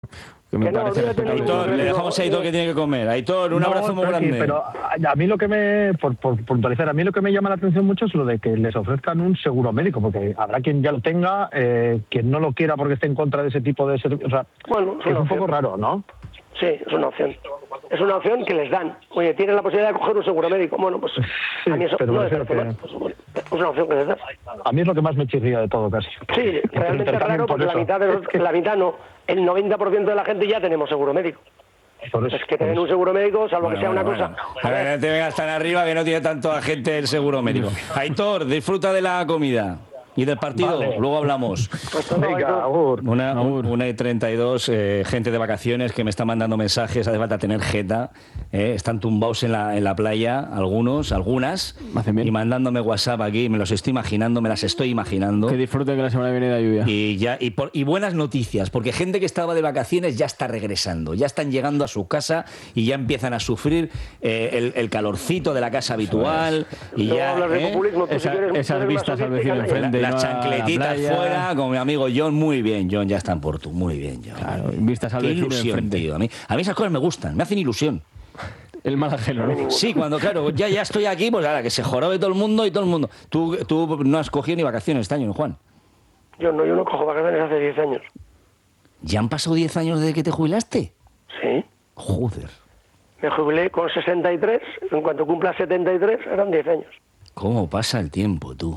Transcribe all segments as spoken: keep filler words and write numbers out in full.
Que me Que no, parece olvídate, respetable. no, Aitor, le dejamos a Aitor que tiene que comer. Aitor, un No, abrazo muy tranqui, grande. Pero a mí lo que me, por, por puntualizar, a mí lo que me llama la atención mucho es lo de que les ofrezcan un seguro médico, porque habrá quien ya lo tenga, eh, quien no lo quiera porque esté en contra de ese tipo de servicios. O sea, Bueno, es que es una un poco opción. raro, ¿no? Sí, es una opción. Es una opción que les dan. Oye, tienes la posibilidad de coger un seguro médico. Bueno, pues Sí, a mí eso pero no me me refiero parece mal. que- Pues, bueno, es una opción que les dan. A mí es lo que más me chirría de todo, casi. Sí, Que te realmente es intercambien raro por porque la eso. mitad, de los- Es que- la mitad no. El noventa por ciento de la gente ya tenemos seguro médico. Por eso, Es que por tener eso. un seguro médico, salvo Bueno, que sea bueno, una bueno. cosa... A ver, no te vengas tan arriba que no tiene tanto agente el seguro médico. Aitor, disfruta de la comida y del partido. Vale. Luego hablamos. Pues, no, Venga, Aitor. agur. Una, un- una y treinta y dos, eh, gente de vacaciones que me está mandando mensajes, hace falta tener jeta, eh, están tumbados en la, en la playa, algunos, algunas, Me hacen bien. y mandándome WhatsApp aquí, me los estoy imaginando, me las estoy imaginando. Que disfruten que la semana viene de lluvia. Y, ya, y, por- y buenas noticias, porque gente que estaba de vacaciones ya está regresando, ya están llegando a su casa y ya empiezan a sufrir eh, el, el calorcito de la casa habitual. Y Luego ya, hablas de ¿eh? populismo, tú Esa- si quieres- esas tú eres vistas al masoquista y vecino canalla. enfrente. y las no a la chancletitas playa. fuera, con mi amigo John, muy bien, John, ya están por tú, muy bien, John. Claro, vistas al Qué vecino ilusión, enfrente. tío. A mí, a mí esas cosas me gustan, me hacen ilusión. El mal ajeno, ¿no? Sí, cuando, claro, ya, ya estoy aquí, pues ahora que se jorobe todo el mundo y todo el mundo. Tú, tú no has cogido ni vacaciones este año, ¿no, Juan? Yo no, yo no cojo vacaciones hace diez años. ¿Ya han pasado diez años desde que te jubilaste? Sí. Joder, Me jubilé con sesenta y tres, en cuanto cumpla setenta y tres eran diez años. ¿cómo pasa el tiempo, tú?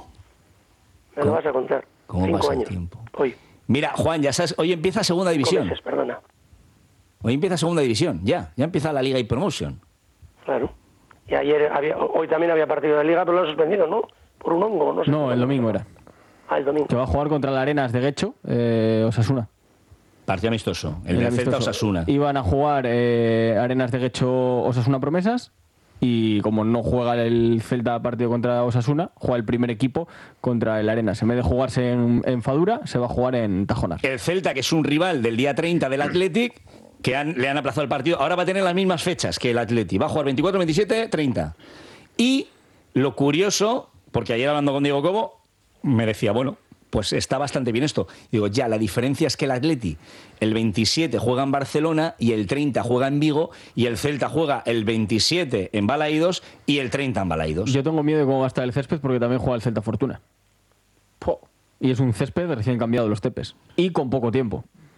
Me ¿Cómo- lo vas a contar. cómo Cinco pasa el años. tiempo? Hoy. Mira, Juan, ya sabes, hoy empieza segunda Cinco división. meses, perdona. Hoy empieza segunda división, ya. Ya empieza la Liga y Promotion. Claro. Y ayer había, hoy también había partido de liga, pero lo han suspendido, ¿no? Por un hongo, no sé. No, el domingo era. Ah, el domingo. Que va a jugar contra el Arenas de Guecho, eh, Osasuna. Partido amistoso. El de Era Celta amistoso. Osasuna. Iban a jugar eh, Arenas de Guecho Osasuna Promesas y como no juega el Celta partido contra Osasuna, juega el primer equipo contra el Arenas. En vez de jugarse en, en Fadura, se va a jugar en Tajonar. El Celta, que es un rival del día treinta del Athletic, que han- le han aplazado el partido, ahora va a tener las mismas fechas que el Athletic. Va a jugar veinticuatro, veintisiete, treinta. Y lo curioso, porque ayer hablando con Diego Cobo, me decía, bueno, pues está bastante bien esto. Digo, ya, la diferencia es que el Athletic el veintisiete juega en Barcelona y el treinta juega en Vigo y el Celta juega el veintisiete en Balaídos y el treinta en Balaídos. Yo tengo miedo de cómo va a estar el césped porque también juega el Celta Fortuna. Po. Y es un césped recién cambiado los tepes. Y con poco tiempo.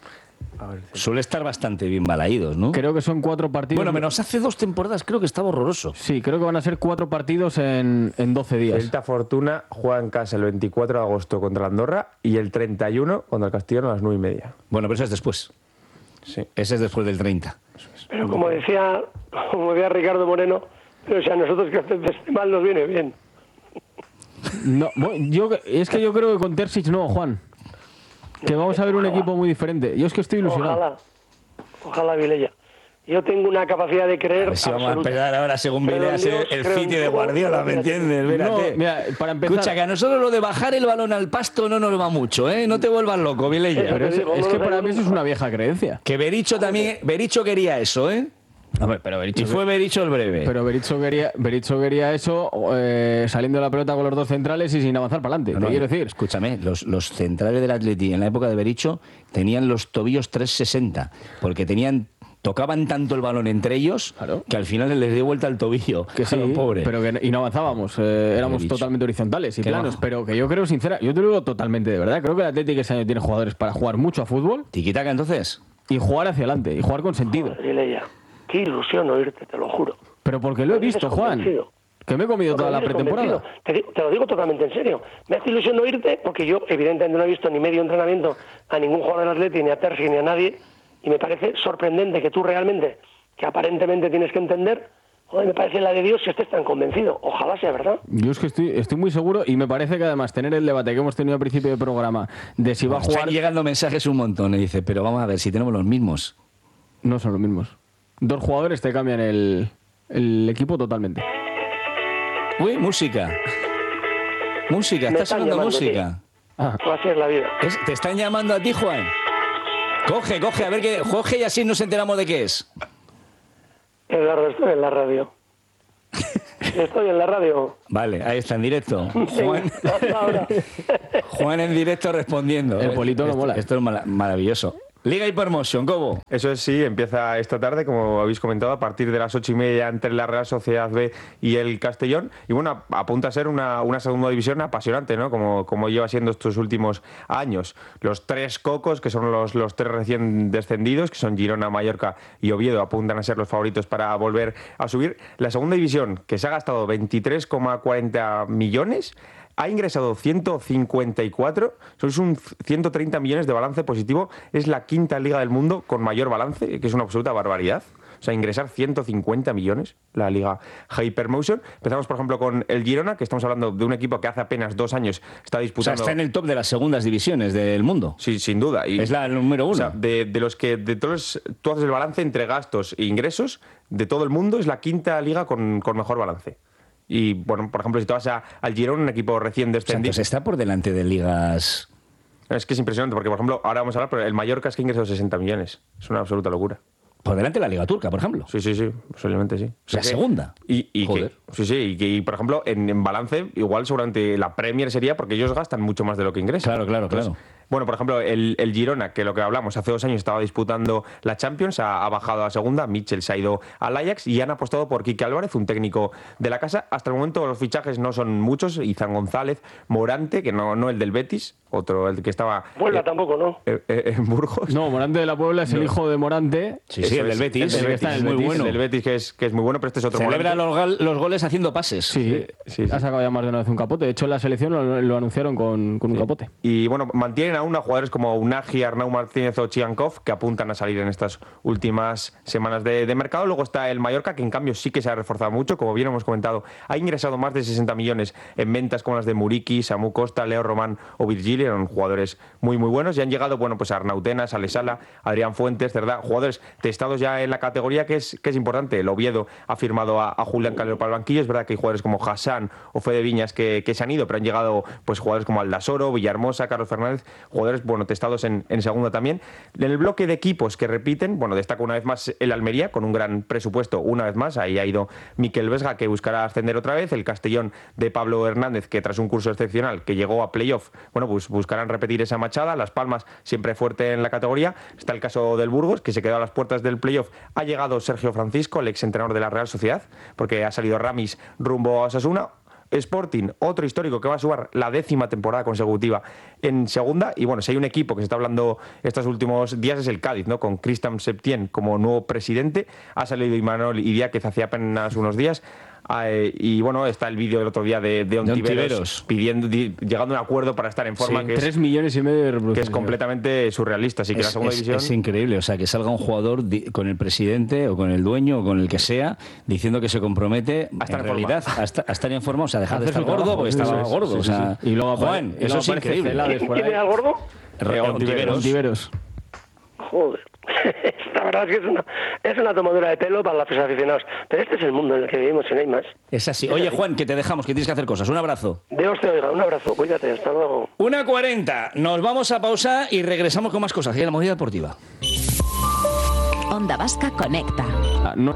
Suele estar bastante bien Balaídos, ¿no? Creo que son cuatro partidos. Bueno, menos hace dos temporadas creo que estaba horroroso. Sí, creo que van a ser cuatro partidos en, en doce días. Celta Fortuna juega en casa el veinticuatro de agosto contra la Andorra y el treinta y uno contra el Castellón a las nueve y media. Bueno, pero ese es después. Sí. Ese es después del treinta. Pero como decía, como decía Ricardo Moreno, pero si a nosotros que hace esté mal nos viene bien. No, bueno, yo, es que yo creo que con Terzic no, Juan. Que vamos a ver un equipo muy diferente. Yo es que estoy ilusionado. Ojalá, ojalá Vilella. Yo tengo una capacidad de creer A ver si vamos a absoluta. empezar ahora, según Pero viene a en ser Dios el creo en City de todo, Guardiola, ¿me fíjate. entiendes? No, Espérate. mira, para empezar. Escucha, que a nosotros lo de bajar el balón al pasto no nos va mucho, ¿eh? No te vuelvas loco, Vilella. Pero es, Digo, es no que lo para sé mí eso es nunca. una vieja creencia. Que Bericho también, Bericho quería eso, ¿eh? A ver, pero Y fue Bericho el breve. Pero Berizzo quería, Berizzo quería eso eh, saliendo de la pelota con los dos centrales y sin avanzar para adelante. No, Te no, quiero decir. Escúchame, los, los centrales del Atleti en la época de Bericho tenían los tobillos trescientos sesenta, porque tenían tocaban tanto el balón entre ellos Claro. que al final les dio vuelta el tobillo. Que sí, Claro, pobre. pero que y no avanzábamos, eh, éramos Berizzo. totalmente horizontales y Qué planos, bajo. pero que yo creo sincera, yo te lo digo totalmente de verdad, creo que el Atlético ese año tiene jugadores para jugar mucho a fútbol Tiquitaca, entonces. y jugar hacia adelante y jugar con sentido. Vilella. Qué ilusión oírte, te lo juro. Pero porque lo he Lo dices visto, Juan, convencido. que me he comido Porque toda la eres pretemporada. convencido. Te, di- te lo digo totalmente en serio. Me hace ilusión oírte porque yo, evidentemente, no he visto ni medio entrenamiento a ningún jugador del Atleti, ni a Terzi, ni a nadie. Y me parece sorprendente que tú realmente, que aparentemente tienes que entender, joder, me parece la de Dios si estés tan convencido. Ojalá sea verdad. Yo es que estoy, estoy muy seguro y me parece que además tener el debate que hemos tenido al principio del programa de si va a jugar Están llegando mensajes un montón y dice, pero vamos a ver si tenemos los mismos. no son los mismos. Dos jugadores te cambian el, el equipo totalmente. Uy, música. Música, Me está están sonando llamando, música. Ah, Así es la vida. Es- ¿Te están llamando a ti, Juan? Coge, coge, a ver qué. Coge y así nos enteramos de qué es. Eduardo, estoy en la radio. Estoy en la radio. Vale, ahí está en directo. Juan, Hasta ahora. Juan en directo respondiendo. El Polito no Esto- mola. Esto es mala- maravilloso. Liga Hypermotion, ¿cómo? Eso es, sí, empieza esta tarde, como habéis comentado, a partir de las ocho y media entre la Real Sociedad B y el Castellón. Y bueno, apunta a ser una, una segunda división apasionante, ¿no? Como, como lleva siendo estos últimos años. Los tres cocos, que son los, los tres recién descendidos, que son Girona, Mallorca y Oviedo, apuntan a ser los favoritos para volver a subir. La segunda división, que se ha gastado veintitrés coma cuarenta millones, ha ingresado ciento cincuenta y cuatro, sois un ciento treinta millones de balance positivo. Es la quinta liga del mundo con mayor balance, que es una absoluta barbaridad. O sea, ingresar ciento cincuenta millones, la liga Hypermotion. Empezamos, por ejemplo, con el Girona, que estamos hablando de un equipo que hace apenas dos años está disputando... O sea, está en el top de las segundas divisiones del mundo. Sí, sin duda. Y, es la número uno. O sea, de, de los que... de todos, tú haces el balance entre gastos e ingresos, de todo el mundo es la quinta liga con, con mejor balance. Y, bueno, por ejemplo, si te vas a, al Girona, un equipo recién descendido... O sea, está por delante de ligas... Es que es impresionante, porque, por ejemplo, ahora vamos a hablar, pero el Mallorca es que ha ingresado sesenta millones. Es una absoluta locura. Por delante de la Liga Turca, por ejemplo. Sí, sí, sí, posiblemente sí. O sea, o sea que, segunda. Y, y Joder. Que, sí, sí, y que, y, por ejemplo, en, en balance, igual seguramente la Premier sería porque ellos gastan mucho más de lo que ingresan. Claro, claro, Entonces, claro. Bueno, por ejemplo, el, el Girona, que lo que hablamos, hace dos años estaba disputando la Champions, ha, ha bajado a segunda, Mitchell se ha ido al Ajax y han apostado por Quique Álvarez, un técnico de la casa. Hasta el momento los fichajes no son muchos, Izan González, Morante, que no, no el del Betis, otro, el que estaba... Puebla eh, tampoco, ¿no? eh, eh, en Burgos. No, Morante de la Puebla es el hijo de Morante. Sí, sí, el del Betis. El del está Betis, en el es muy Betis, bueno. El del Betis, que es, que es muy bueno, pero este es otro Celebra Morante. los, los goles haciendo pases. Sí, sí, sí. ha sacado ya más de una vez un capote. De hecho, en la selección lo, lo anunciaron con, con un capote. Y bueno, mantienen aún a jugadores como Unagi, Arnau Martínez o Chiankov, que apuntan a salir en estas últimas semanas de, de mercado. Luego está el Mallorca, que en cambio sí que se ha reforzado mucho, como bien hemos comentado, ha ingresado más de sesenta millones en ventas como las de Muriqui, Samu Costa, Leo Román o Virgili, eran jugadores muy muy buenos, y han llegado, bueno, pues Arnau Tenas, Alesala, Adrián Fuentes, Cerdá, jugadores testados ya en la categoría, que es, que es importante. El Oviedo ha firmado a, a Julián Calero para el banquillo. Es verdad que hay jugadores como Hassan o Fede Viñas que, que se han ido, pero han llegado pues jugadores como Aldasoro, Villahermosa, Carlos Fernández, jugadores, bueno, testados en, en segunda también. En el bloque de equipos que repiten, bueno, destaca una vez más el Almería, con un gran presupuesto, una vez más. Ahí ha ido Miquel Vesga, que buscará ascender otra vez. El Castellón de Pablo Hernández, que tras un curso excepcional que llegó a playoff, bueno, pues buscarán repetir esa machada. Las Palmas, siempre fuerte en la categoría. Está el caso del Burgos, que se quedó a las puertas del playoff. Ha llegado Sergio Francisco, el exentrenador de la Real Sociedad, porque ha salido Ramis rumbo a Osasuna. Sporting, otro histórico que va a jugar la décima temporada consecutiva en segunda. Y bueno, si hay un equipo que se está hablando estos últimos días es el Cádiz, ¿no? Con Cristian Septién como nuevo presidente. Ha salido Imanol Idiáquez hace apenas unos días. Eh, y bueno, está el vídeo del otro día de, de Ontiveros pidiendo, di, llegando a un acuerdo para estar en forma, Sí, que, tres es, millones y medio de que reproducciones. es completamente surrealista. Así que Es, la segunda es- división... es increíble, o sea, que salga un jugador di- con el presidente o con el dueño o con el que sea diciendo que se compromete A estar en en realidad a, esta- a estar en forma, o sea, dejar de Hacer estar su gordo trabajo, porque sí, estaba sí, sí, gordo, sí, o sea, sí. Y luego apare- Juan, y luego eso es aparece increíble. Celades por ¿Quién ahí. era el gordo? Re- Eh, Ontiveros. Ontiveros. Joder. La verdad es que es una, es una tomadura de pelo para los aficionados. Pero este es el mundo en el que vivimos, y no hay más. Es así. Oye, Juan, que te dejamos, que tienes que hacer cosas. Un abrazo. Dios te oiga, un abrazo, cuídate, hasta luego. una cuarenta. Nos vamos a pausar y regresamos con más cosas. Aquí en la movida deportiva. Onda Vasca Conecta. Ah, no.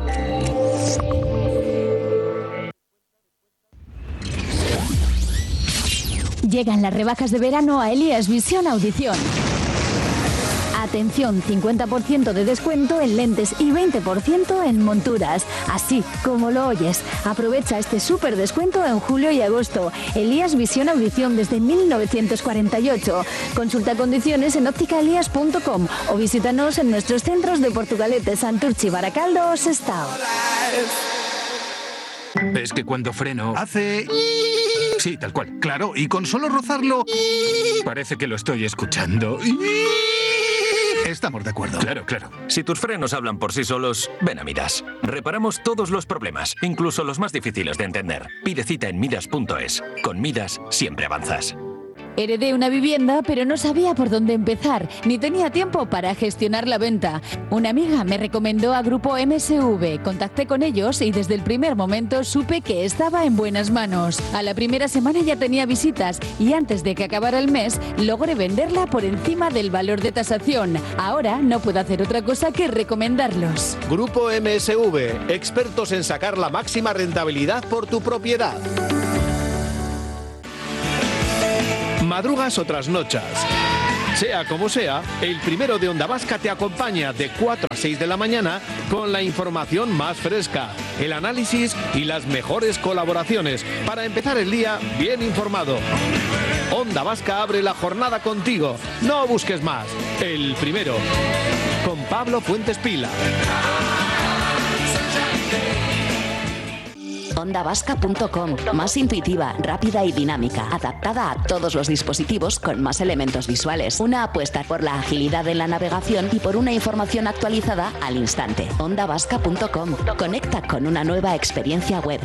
Llegan las rebajas de verano a Elías Visión Audición. Atención, cincuenta por ciento de descuento en lentes y veinte por ciento en monturas. Así como lo oyes. Aprovecha este súper descuento en julio y agosto. Elías Visión Audición desde mil novecientos cuarenta y ocho. Consulta condiciones en óptica elías punto com o visítanos en nuestros centros de Portugalete, Santurchi, Baracaldo o Sestao. Es que cuando freno hace... Sí, tal cual. Claro, y con solo rozarlo... Parece que lo estoy escuchando. Estamos de acuerdo. Claro, claro. Si tus frenos hablan por sí solos, ven a Midas. Reparamos todos los problemas, incluso los más difíciles de entender. Pide cita en midas punto es. Con Midas siempre avanzas. Heredé una vivienda, pero no sabía por dónde empezar, ni tenía tiempo para gestionar la venta. Una amiga me recomendó a Grupo M S V. Contacté con ellos y desde el primer momento supe que estaba en buenas manos. A la primera semana ya tenía visitas y antes de que acabara el mes logré venderla por encima del valor de tasación. Ahora no puedo hacer otra cosa que recomendarlos. Grupo M S V, expertos en sacar la máxima rentabilidad por tu propiedad. ¿Madrugas o trasnochas? Sea como sea, el primero de Onda Vasca te acompaña de cuatro a seis de la mañana con la información más fresca, el análisis y las mejores colaboraciones para empezar el día bien informado. Onda Vasca abre la jornada contigo. No busques más. El primero. Con Pablo Fuentes Pila. onda vasca punto com, más intuitiva, rápida y dinámica, adaptada a todos los dispositivos con más elementos visuales. Una apuesta por la agilidad en la navegación y por una información actualizada al instante. onda vasca punto com. Conecta con una nueva experiencia web.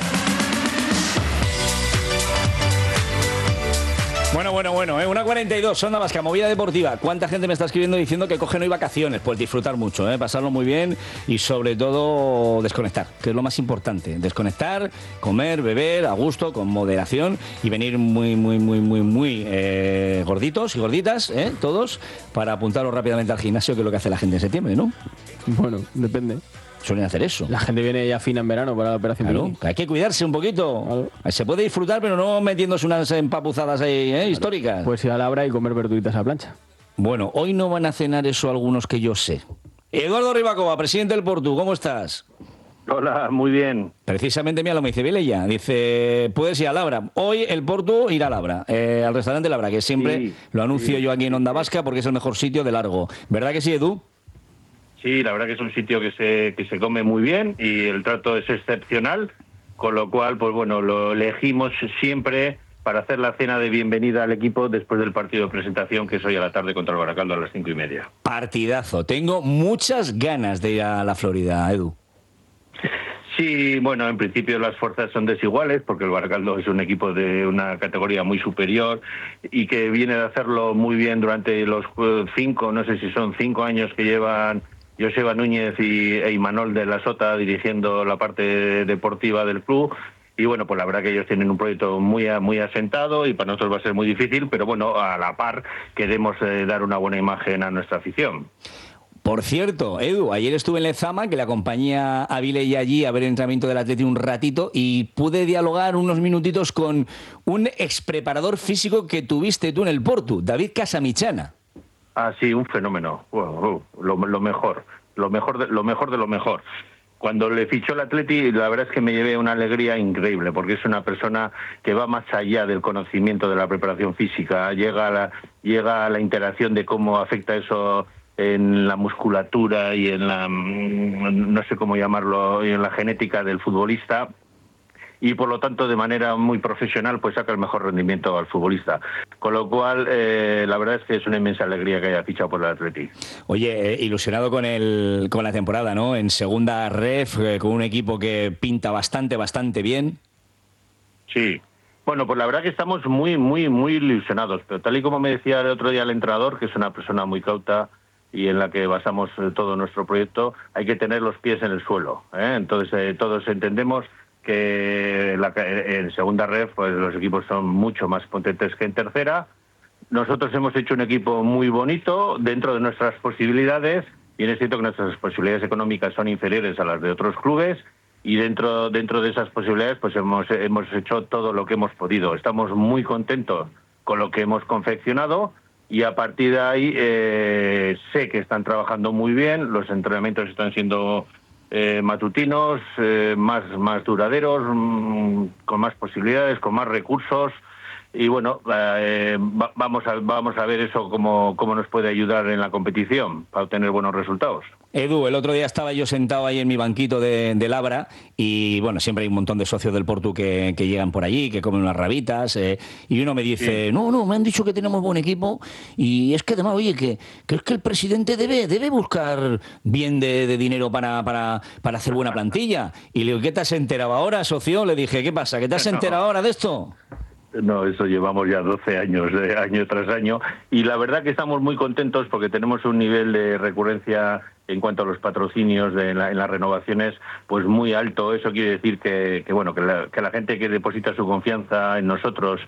Bueno, bueno, bueno, ¿eh? una cuarenta y dos, Onda Vasca, movida deportiva. ¿Cuánta gente me está escribiendo diciendo que cogen hoy vacaciones? Pues disfrutar mucho, ¿eh? Pasarlo muy bien y sobre todo desconectar, que es lo más importante. Desconectar, comer, beber a gusto, con moderación y venir muy, muy, muy, muy, muy eh, gorditos y gorditas, ¿eh? Todos, para apuntarlos rápidamente al gimnasio, que es lo que hace la gente en septiembre, ¿no? Bueno, depende. Suelen hacer eso. La gente viene ya fina en verano para la operación. Claro, hay que cuidarse un poquito. Claro. Se puede disfrutar, pero no metiéndose unas empapuzadas ahí, ¿eh? Claro. Históricas. Pues ir a Labra y comer verduritas a la plancha. Bueno, hoy no van a cenar eso algunos que yo sé. Eduardo Ribacova, presidente del Portu, ¿cómo estás? Hola, muy bien. Precisamente, mira, lo me dice Vilella. Dice, puedes ir a Labra. Hoy el Portu irá a Labra, eh, al restaurante Labra, que siempre sí, lo anuncio sí, yo aquí en Onda Vasca porque es el mejor sitio de largo. ¿Verdad que sí, Edu? Sí, la verdad que es un sitio que se que se come muy bien y el trato es excepcional, con lo cual, pues bueno, lo elegimos siempre para hacer la cena de bienvenida al equipo después del partido de presentación, que es hoy a la tarde contra el Baracaldo a las cinco y media. Partidazo. Tengo muchas ganas de ir a la Florida, Edu. Sí, bueno, en principio las fuerzas son desiguales porque el Baracaldo es un equipo de una categoría muy superior y que viene de hacerlo muy bien durante los cinco, no sé si son cinco años que llevan Joseba Núñez y e Imanol de la Sota dirigiendo la parte deportiva del club. Y bueno, pues la verdad que ellos tienen un proyecto muy muy asentado y para nosotros va a ser muy difícil, pero bueno, a la par queremos eh, dar una buena imagen a nuestra afición. Por cierto, Edu, ayer estuve en Lezama, que le acompañé a Viley allí a ver el entrenamiento del Atleti un ratito y pude dialogar unos minutitos con un expreparador físico que tuviste tú en el Portu, David Casamichana. Ah, sí, un fenómeno. Wow, lo, lo mejor, lo mejor, de, lo mejor de lo mejor. Cuando le fichó el Atleti, la verdad es que me llevé una alegría increíble, porque es una persona que va más allá del conocimiento de la preparación física, llega a la, llega a la interacción de cómo afecta eso en la musculatura y en la, no sé cómo llamarlo, en la genética del futbolista. Y por lo tanto de manera muy profesional pues saca el mejor rendimiento al futbolista, con lo cual eh, la verdad es que es una inmensa alegría que haya fichado por el Atleti. Oye, eh, ilusionado con el con la temporada, ¿no? En segunda ref, eh, con un equipo que pinta bastante, bastante bien. Sí, bueno, pues la verdad que estamos muy, muy, muy ilusionados, pero tal y como me decía el otro día el entrenador, que es una persona muy cauta y en la que basamos eh, todo nuestro proyecto, hay que tener los pies en el suelo, ¿eh? Entonces eh, todos entendemos que la, en segunda ref pues los equipos son mucho más potentes que en tercera. Nosotros hemos hecho un equipo muy bonito dentro de nuestras posibilidades y es cierto que nuestras posibilidades económicas son inferiores a las de otros clubes y dentro dentro de esas posibilidades pues hemos hemos hecho todo lo que hemos podido. Estamos muy contentos con lo que hemos confeccionado y a partir de ahí eh, sé que están trabajando muy bien, los entrenamientos están siendo Eh, matutinos, eh, más, más duraderos, mmm, con más posibilidades, con más recursos y bueno, eh, va, vamos, a, vamos a ver eso cómo, cómo nos puede ayudar en la competición para obtener buenos resultados. Edu, el otro día estaba yo sentado ahí en mi banquito de, de Labra y bueno, siempre hay un montón de socios del Portu que, que llegan por allí, que comen unas rabitas eh, y uno me dice, sí. no, no, me han dicho que tenemos buen equipo y es que además, oye, que, que es que el presidente debe, debe buscar bien de, de dinero para, para, para hacer buena plantilla. Y le digo, ¿qué te has enterado ahora, socio? Le dije, ¿qué pasa? ¿Que te has enterado ahora de esto? No, eso llevamos ya doce años, de año tras año, y la verdad que estamos muy contentos porque tenemos un nivel de recurrencia en cuanto a los patrocinios de la, en las renovaciones, pues muy alto. Eso quiere decir que, que bueno, que la, que la gente que deposita su confianza en nosotros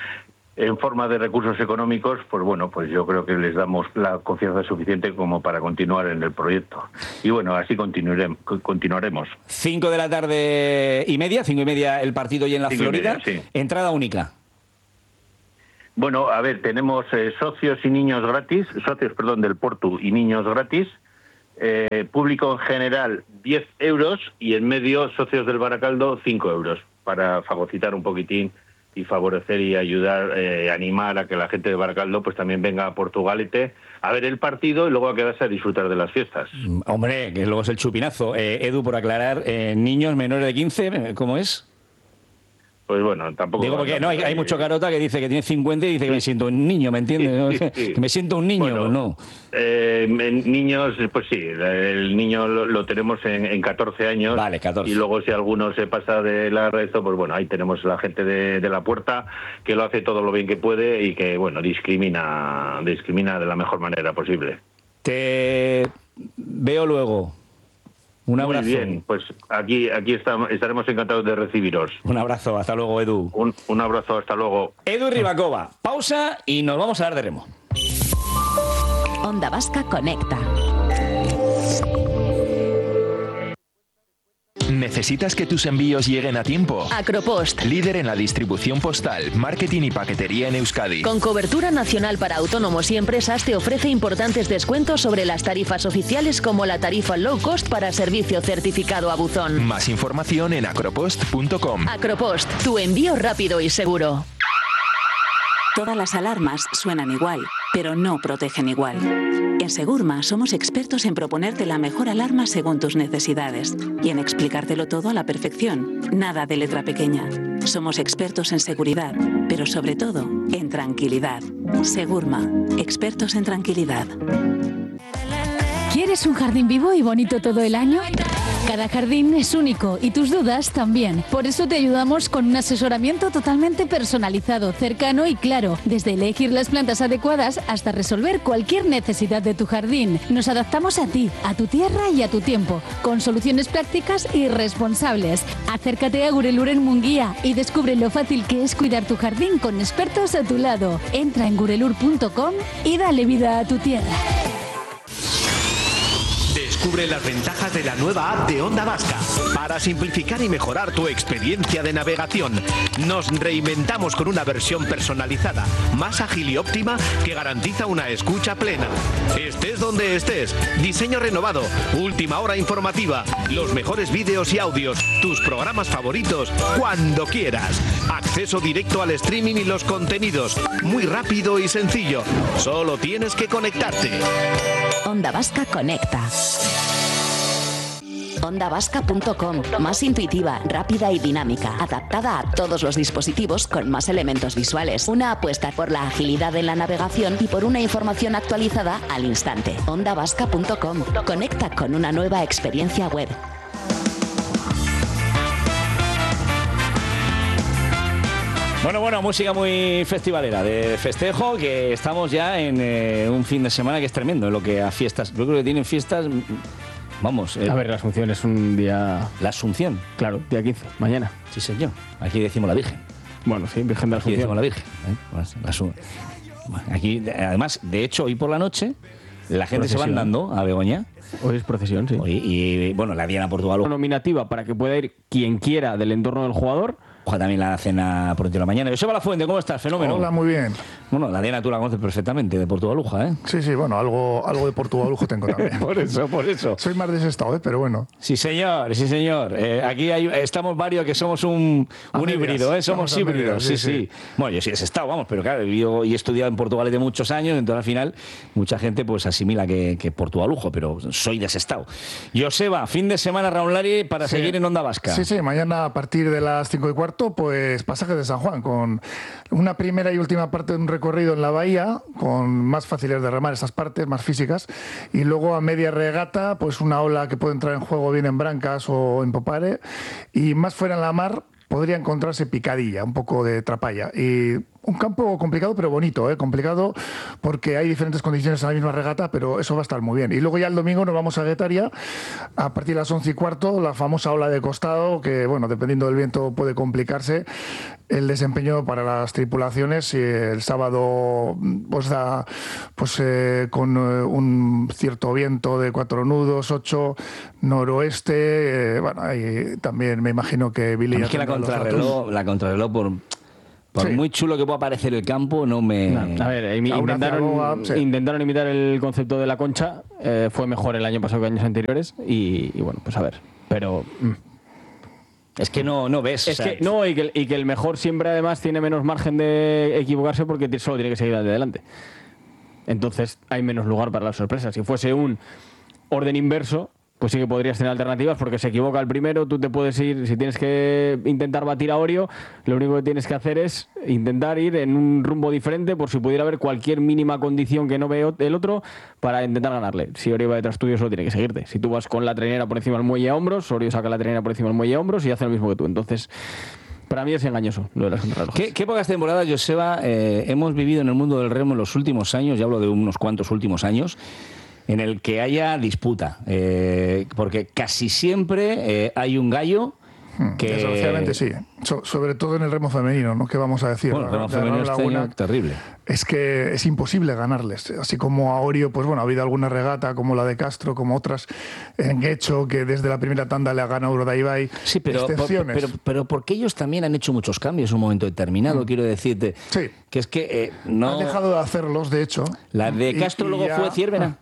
en forma de recursos económicos, pues bueno, pues yo creo que les damos la confianza suficiente como para continuar en el proyecto. Y bueno, así continuaremos. continuaremos. Cinco de la tarde y media, cinco y media el partido y en la cinco Florida. Media, sí. Entrada única. Bueno, a ver, tenemos eh, socios y niños gratis, socios, perdón, del Portu y niños gratis, eh, público en general diez euros y en medio socios del Baracaldo cinco euros, para fagocitar un poquitín y favorecer y ayudar, eh, animar a que la gente de Baracaldo pues también venga a Portugalete a ver el partido y luego a quedarse a disfrutar de las fiestas. Hombre, que luego es el chupinazo. Eh, Edu, por aclarar, eh, niños menores de quince, ¿cómo es? Pues bueno, tampoco... Digo porque no, hay, hay mucho carota que dice que tiene cincuenta y dice que me siento un niño, ¿me entiendes? Sí, sí, sí. Que me siento un niño, bueno, no. Eh, niños, pues sí, el niño lo, lo tenemos en, en catorce años. Vale, catorce. Y luego si alguno se pasa de la resto, pues bueno, ahí tenemos la gente de, de la puerta que lo hace todo lo bien que puede y que, bueno, discrimina, discrimina de la mejor manera posible. Te veo luego. Un abrazo. Muy bien, pues aquí, aquí estamos, estaremos encantados de recibiros. Un abrazo, hasta luego, Edu. Un, un abrazo, hasta luego. Edu Ribacova, pausa y nos vamos a dar de remo. Onda Vasca Conecta. ¿Necesitas que tus envíos lleguen a tiempo? Acropost. Líder en la distribución postal, marketing y paquetería en Euskadi. Con cobertura nacional para autónomos y empresas, te ofrece importantes descuentos sobre las tarifas oficiales, como la tarifa low cost para servicio certificado a buzón. Más información en acropost punto com. Acropost, tu envío rápido y seguro. Todas las alarmas suenan igual, pero no protegen igual. En Segurma somos expertos en proponerte la mejor alarma según tus necesidades y en explicártelo todo a la perfección. Nada de letra pequeña. Somos expertos en seguridad, pero sobre todo en tranquilidad. Segurma, expertos en tranquilidad. ¿Quieres un jardín vivo y bonito todo el año? Cada jardín es único y tus dudas también. Por eso te ayudamos con un asesoramiento totalmente personalizado, cercano y claro. Desde elegir las plantas adecuadas hasta resolver cualquier necesidad de tu jardín. Nos adaptamos a ti, a tu tierra y a tu tiempo, con soluciones prácticas y responsables. Acércate a Gurelur en Munguía y descubre lo fácil que es cuidar tu jardín con expertos a tu lado. Entra en gurelur punto com y dale vida a tu tierra. Descubre las ventajas de la nueva app de Onda Vasca. Para simplificar y mejorar tu experiencia de navegación, nos reinventamos con una versión personalizada, más ágil y óptima, que garantiza una escucha plena. Estés donde estés, diseño renovado, última hora informativa, los mejores vídeos y audios, tus programas favoritos, cuando quieras. Acceso directo al streaming y los contenidos, muy rápido y sencillo. Solo tienes que conectarte. Onda Vasca Conecta. onda vasca punto com, más intuitiva, rápida y dinámica, adaptada a todos los dispositivos con más elementos visuales. Una apuesta por la agilidad en la navegación y por una información actualizada al instante. onda vasca punto com, conecta con una nueva experiencia web. Bueno, bueno, música muy festivalera, de festejo, que estamos ya en eh, un fin de semana que es tremendo, en lo que a fiestas. Yo creo que tienen fiestas, vamos. Eh, a ver, la Asunción es un día... ¿La Asunción? Claro, día quince, mañana. Sí, señor. Aquí decimos la Virgen. Bueno, sí, Virgen de la Asunción. Aquí decimos la Virgen. ¿eh? Pues, la Asun... Aquí, además, de hecho, hoy por la noche, la gente procesión. se va andando a Begoña. Hoy es procesión, sí. Hoy, y, bueno, la Diana Portugal. Nominativa para que pueda ir quien quiera del entorno del jugador. Ojalá también la cena por la mañana. Joseba Lafuente, ¿cómo estás? Fenómeno. Hola, muy bien. Bueno, la Diana tú la conoces perfectamente, de Portugaluja, ¿eh? Sí, sí, bueno, algo, algo de Portugalujo tengo también. Por eso, por eso. Soy más de ese estado, ¿eh? Pero bueno. Sí, señor, sí, señor. Eh, aquí hay, estamos varios que somos un, un híbrido, ¿eh? Somos híbridos, medias, sí, sí, sí. Bueno, yo sí he estado, vamos, pero claro, he vivido y he estudiado en Portugal de muchos años, entonces al final mucha gente pues asimila que, que Portugalujo, pero soy de ese estado. Joseba, fin de semana Raúl Lari para sí. seguir en Onda Vasca. Sí, sí, mañana a partir de las cinco y cuarto, pues pasaje de San Juan, con una primera y última parte de un recorrido en la bahía, con más fáciles de remar esas partes, más físicas, y luego a media regata, pues una ola que puede entrar en juego bien en Brancas o en Popare, y más fuera en la mar podría encontrarse picadilla, un poco de trapalla, y un campo complicado pero bonito, ¿eh? Complicado porque hay diferentes condiciones en la misma regata, pero eso va a estar muy bien. Y luego ya el domingo nos vamos a Guetaria a partir de las once y cuarto, la famosa ola de costado, que bueno, dependiendo del viento puede complicarse el desempeño para las tripulaciones. Y el sábado pues da pues eh, con eh, un cierto viento de cuatro nudos, ocho noroeste, eh, bueno, ahí también me imagino que Billy... Es que la contrarreloj, la contrarreloj por... Por Sí. muy chulo que pueda parecer el campo, no me... No, a ver, imi- intentaron, intentaron imitar el concepto de la concha, eh, fue mejor el año pasado que años anteriores y, y bueno, pues a ver, pero... mm. Es que no, no ves. Es o sea, que no, y que, y que el mejor siempre además tiene menos margen de equivocarse porque t- solo tiene que seguir adelante. Entonces hay menos lugar para las sorpresas. Si fuese un orden inverso, pues sí que podrías tener alternativas porque se equivoca el primero, tú te puedes ir, si tienes que intentar batir a Orio, lo único que tienes que hacer es intentar ir en un rumbo diferente por si pudiera haber cualquier mínima condición que no ve o- el otro para intentar ganarle. Si Orio va detrás tuyo, solo tiene que seguirte. Si tú vas con la trainera por encima del muelle a hombros, Orio saca la trainera por encima del muelle a hombros y hace lo mismo que tú. Entonces, para mí es engañoso lo de las contrarrelojes. ¿Qué, qué pocas temporadas, Joseba, eh, hemos vivido en el mundo del remo en los últimos años, ya hablo de unos cuantos últimos años, en el que haya disputa? Eh, porque casi siempre eh, hay un gallo que... Desgraciadamente sí, So- sobre todo en el remo femenino, ¿no? ¿Qué vamos a decir? Bueno, el De remo Arnaud femenino este Laguna, año terrible. Es que es imposible ganarles. Así como a Orio, pues bueno, ha habido alguna regata como la de Castro, como otras en Guecho, que desde la primera tanda le ha ganado Urdaibai. Sí, pero, por- excepciones. pero, pero porque ellos también han hecho muchos cambios en un momento determinado, quiero decirte. Sí. Que es que eh, no... Ha dejado de hacerlos, de hecho. La de Y- Castro y luego ya- fue Ciervena.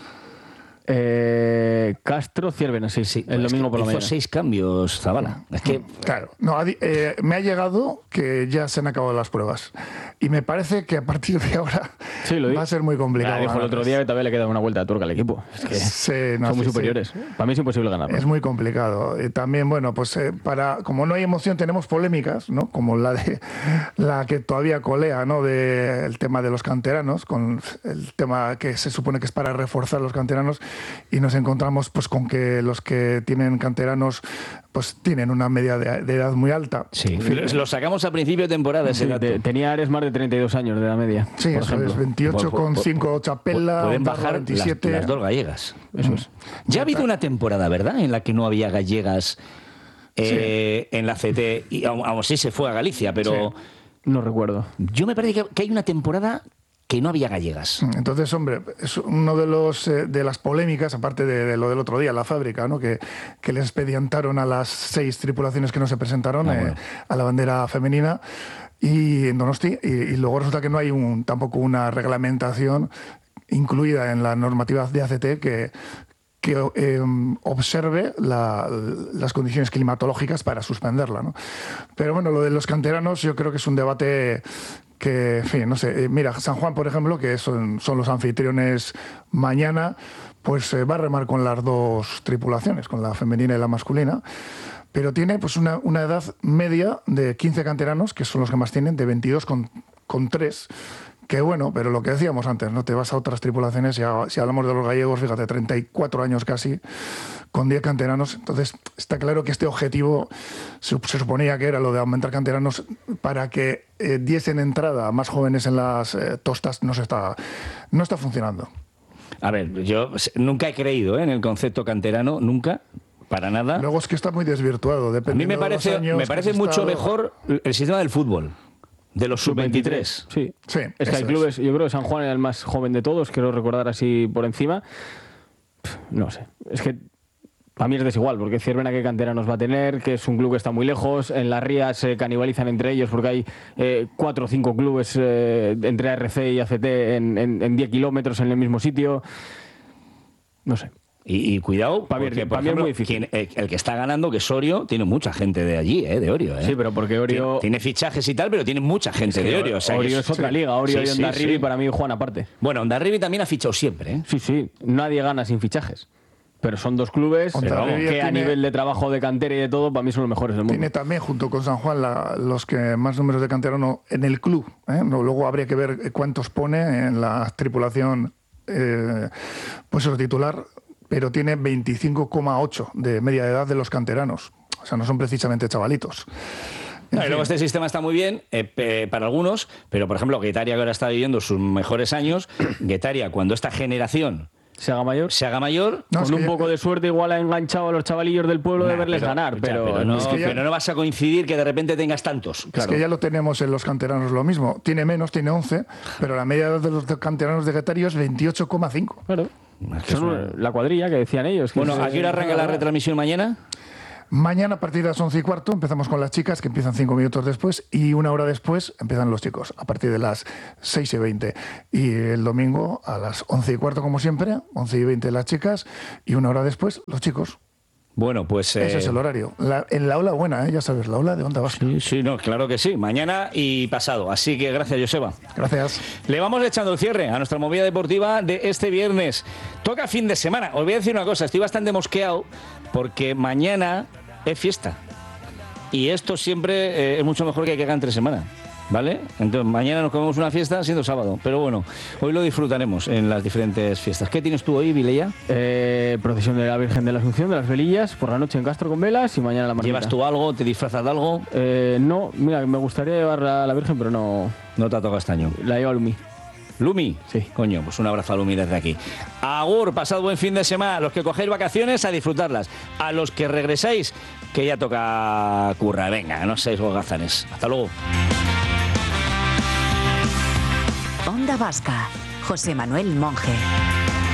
Eh, Castro, Ciervena, sí, sí, el Es domingo que por la hizo mañana. seis cambios, Zabala. Es que Claro, no, ha di- eh, me ha llegado que ya se han acabado las pruebas. Y me parece que a partir de ahora Sí, lo va a ser muy complicado. Ah, dijo el ganarles. otro día que todavía le queda una vuelta de tuerca al equipo. Es que Sí, no, son muy sí, superiores. sí. Para mí es imposible ganarlo. Es muy complicado. Eh, también, bueno, pues eh, para como no hay emoción, tenemos polémicas, ¿no? Como la de la que todavía colea, ¿no? De el tema de los canteranos, con el tema que se supone que es para reforzar los canteranos, y nos encontramos pues con que los que tienen canteranos pues tienen una media de, de edad muy alta. sí, lo sacamos a principio de temporada ese Sí, dato. te- tenía Ares más de treinta y dos años de la media. Sí, por eso ejemplo. es veintiocho con cinco Chapela, Pueden Ondarroa bajar las, veintisiete. las dos gallegas. Eso es. Ya ha habido una temporada, ¿verdad?, en la que no había gallegas eh, en la C T, y aún, aún así se fue a Galicia, pero No recuerdo. yo me parece que, que hay una temporada que no había gallegas. Entonces, hombre, es uno de los eh, de las polémicas, aparte de, de lo del otro día, la fábrica, ¿no? Que, que les expedientaron a las seis tripulaciones que no se presentaron Ah, eh, bueno. a la bandera femenina y en Donosti, y, y luego resulta que no hay un, tampoco una reglamentación incluida en la normativa de A C T que que eh, observe la- las condiciones climatológicas para suspenderla, ¿no? Pero bueno, lo de los canteranos yo creo que es un debate que, en fin, no sé, eh, mira, San Juan, por ejemplo, que son, son los anfitriones mañana, pues eh, va a remar con las dos tripulaciones, con la femenina y la masculina, pero tiene pues una, una edad media de quince canteranos, que son los que más tienen, de veintidós con, con tres. Que bueno, pero lo que decíamos antes, ¿no? Te vas a otras tripulaciones y a- si hablamos de los gallegos, fíjate, treinta y cuatro años casi, con diez canteranos. Entonces, está claro que este objetivo se, se suponía que era lo de aumentar canteranos para que eh, diesen entrada a más jóvenes en las eh, tostas. No se está, no está funcionando. A ver, yo nunca he creído ¿eh? en el concepto canterano, nunca, para nada. Luego es que está muy desvirtuado. A mí dependiendo me de los parece, años me que parece has mucho estado. mejor el sistema del fútbol, de los sub veintitrés. Sí. Sí, Es que hay eso clubes, yo creo que San Juan era el más joven de todos, quiero recordar así por encima. Pff, No sé, es que para mí es desigual, porque Ciervena qué cantera nos va a tener, que es un club que está muy lejos, en la Ría se canibalizan entre ellos porque hay eh, cuatro o cinco clubes eh, entre A R C y A C T en, en, en diez kilómetros en el mismo sitio. No sé. Y, y cuidado, Pa' mí- porque, pa' por mí es ejemplo, muy difícil. quien- el, el que está ganando, que es Orio, tiene mucha gente de allí, ¿eh? de Orio. ¿eh? Sí, pero porque Orio... Tiene, tiene fichajes y tal, pero tiene mucha gente Es que de Orio. O sea, que Orio es otra liga, Orio sí, y sí, Ondarribi sí. para mí juegan aparte. Bueno, Ondarribi también ha fichado siempre, ¿eh? Sí, sí, nadie gana sin fichajes. Pero son dos clubes Ondarribi que a tiene- nivel de trabajo de cantera y de todo, para mí son los mejores del mundo. Tiene también, junto con San Juan, la- los que más números de canterano en el club. ¿eh? No, luego habría que ver cuántos pone en la tripulación, eh, pues el titular, pero tiene veinticinco coma ocho de media edad de los canteranos. O sea, no son precisamente chavalitos. En No, y fin. luego este sistema está muy bien eh, pe- para algunos, pero por ejemplo, Guetaria, que ahora está viviendo sus mejores años, Guetaria, cuando esta generación se haga mayor, se haga mayor, con un poco de suerte igual ha enganchado a los chavalillos del pueblo de Nah, verles pero- ganar, escucha, pero, pero no, Es que ya- pero no vas a coincidir que de repente tengas tantos. Es que ya lo tenemos en los canteranos lo mismo. Tiene menos, tiene once, pero la media edad de los canteranos de Guetaria es veintiocho coma cinco. Claro. Es que es Son una- la cuadrilla que decían ellos. que Bueno, es- ¿a qué hora arranca la retransmisión mañana? Mañana a partir de las once y cuarto empezamos con las chicas, que empiezan cinco minutos después, y una hora después empiezan los chicos, a partir de las seis y veinte. Y el domingo a las once y cuarto, como siempre, once y veinte las chicas, y una hora después los chicos. Bueno, pues... Ese eh, es el horario. La, en la ola buena, ¿eh? Ya sabes, la ola de Onda Vasca. Sí, sí, no, claro que sí. Mañana y pasado. Así que gracias, Joseba. Gracias. Le vamos echando el cierre a nuestra movida deportiva de este viernes. Toca fin de semana. Os voy a decir una cosa. Estoy bastante mosqueado porque mañana es fiesta. Y esto siempre eh, es mucho mejor que que haga entre semana. ¿Vale? Entonces mañana nos comemos una fiesta siendo sábado. Pero bueno, hoy lo disfrutaremos en las diferentes fiestas. ¿Qué tienes tú hoy, Vileya? Eh, procesión de la Virgen de la Asunción, de las velillas, por la noche en Castro con velas y mañana la marmita. ¿Llevas tú algo? ¿Te disfrazas de algo? Eh, no, mira, me gustaría llevar a la Virgen, pero no... No te ha tocado este año. La lleva Lumi. ¿Lumi? Sí. Coño, pues un abrazo a Lumi desde aquí. Agur, pasad buen fin de semana. Los que cogéis vacaciones, a disfrutarlas. A los que regresáis, que ya toca currar. Venga, no seáis holgazanes. Hasta luego. Onda Vasca, José Manuel Monge.